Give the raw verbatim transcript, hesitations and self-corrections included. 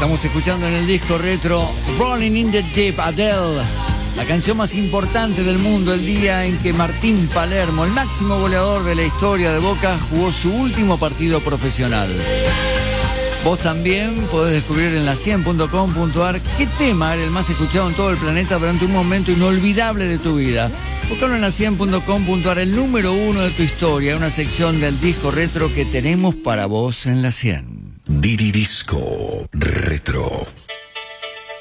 Estamos escuchando en el disco retro Rolling in the Deep, Adele, la canción más importante del mundo, el día en que Martín Palermo, el máximo goleador de la historia de Boca, jugó su último partido profesional. Vos también podés descubrir en la cien punto com punto ar qué tema era el más escuchado en todo el planeta durante un momento inolvidable de tu vida. Buscalo en la cien punto com punto ar, el número uno de tu historia, una sección del disco retro que tenemos para vos en la cien. Didi Disco Retro.